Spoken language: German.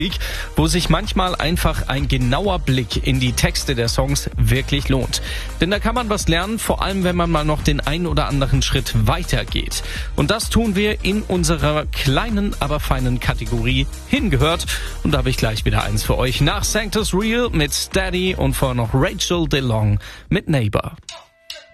wo sich manchmal einfach ein genauer Blick in die Texte der Songs wirklich lohnt. Denn da kann man was lernen, vor allem wenn man mal noch den einen oder anderen Schritt weiter geht. Und das tun wir in unserer kleinen, aber feinen Kategorie Hingehört. Und da habe ich gleich wieder eins für euch. Nach Sanctus Real mit Steady und vorher noch Rachel DeLong mit Neighbor.